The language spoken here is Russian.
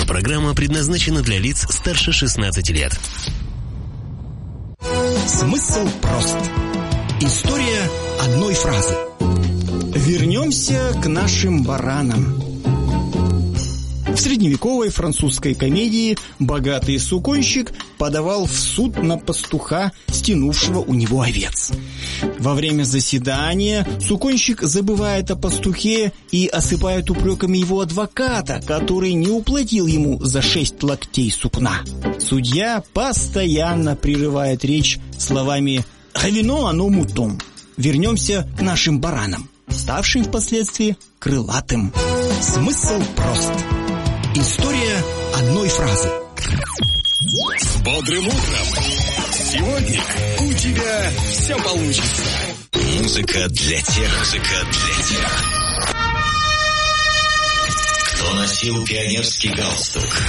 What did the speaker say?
программа предназначена для лиц старше 16 лет. Смысл прост. История одной фразы. Вернемся к нашим баранам. В средневековой французской комедии богатый суконщик подавал в суд на пастуха, стянувшего у него овец. Во время заседания суконщик забывает о пастухе и осыпает упреками его адвоката, который не уплатил ему за 6 локтей сукна. Судья постоянно прерывает речь словами «Revenons à nos moutons». Вернемся к нашим баранам, ставшим впоследствии крылатым. Смысл прост. История одной фразы. С бодрым утром! Сегодня у тебя все получится. Музыка для тех, кто носил пионерский галстук,